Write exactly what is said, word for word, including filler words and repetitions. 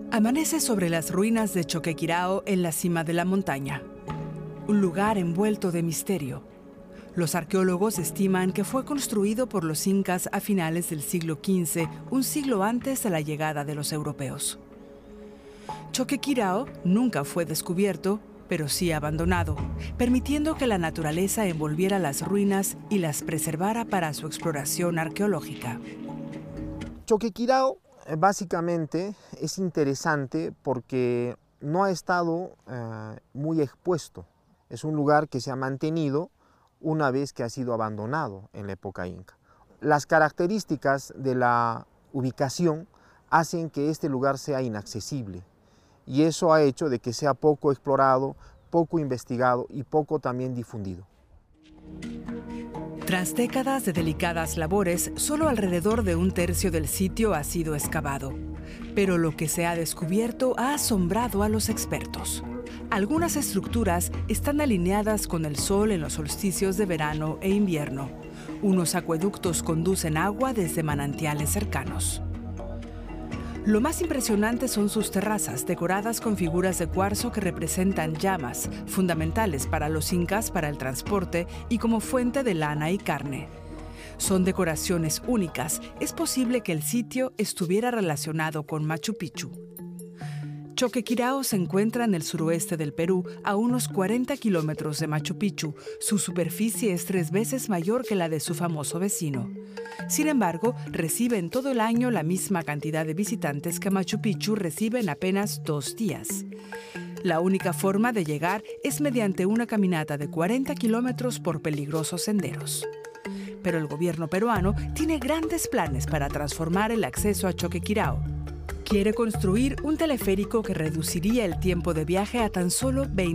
Amanece sobre las ruinas de Choquequirao en la cima de la montaña. Un lugar envuelto de misterio. Los arqueólogos estiman que fue construido por los incas a finales del siglo quince, un siglo antes de la llegada de los europeos. Choquequirao nunca fue descubierto, pero sí abandonado, permitiendo que la naturaleza envolviera las ruinas y las preservara para su exploración arqueológica. Choquequirao básicamente es interesante porque no ha estado eh, muy expuesto. Es un lugar que se ha mantenido una vez que ha sido abandonado en la época inca. Las características de la ubicación hacen que este lugar sea inaccesible y eso ha hecho de que sea poco explorado, poco investigado y poco también difundido. Tras décadas de delicadas labores, solo alrededor de un tercio del sitio ha sido excavado. Pero lo que se ha descubierto ha asombrado a los expertos. Algunas estructuras están alineadas con el sol en los solsticios de verano e invierno. Unos acueductos conducen agua desde manantiales cercanos. Lo más impresionante son sus terrazas, decoradas con figuras de cuarzo que representan llamas, fundamentales para los incas para el transporte y como fuente de lana y carne. Son decoraciones únicas. Es posible que el sitio estuviera relacionado con Machu Picchu. Choquequirao se encuentra en el suroeste del Perú, a unos cuarenta kilómetros de Machu Picchu. Su superficie es tres veces mayor que la de su famoso vecino. Sin embargo, recibe en todo el año la misma cantidad de visitantes que Machu Picchu recibe en apenas dos días. La única forma de llegar es mediante una caminata de cuarenta kilómetros por peligrosos senderos. Pero el gobierno peruano tiene grandes planes para transformar el acceso a Choquequirao. Quiere construir un teleférico que reduciría el tiempo de viaje a tan solo veinte